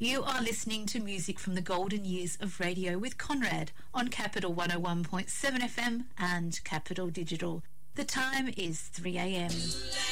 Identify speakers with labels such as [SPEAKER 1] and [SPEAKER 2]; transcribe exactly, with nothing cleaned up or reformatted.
[SPEAKER 1] You are listening to music from the golden years of radio with Conrad on Capital one oh one point seven F M and Capital Digital. The time is three a m.